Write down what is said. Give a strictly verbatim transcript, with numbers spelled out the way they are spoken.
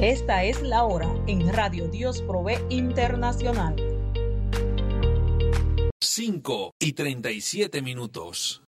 Esta es la hora en Radio Dios Provee Internacional. cinco y treinta y siete minutos.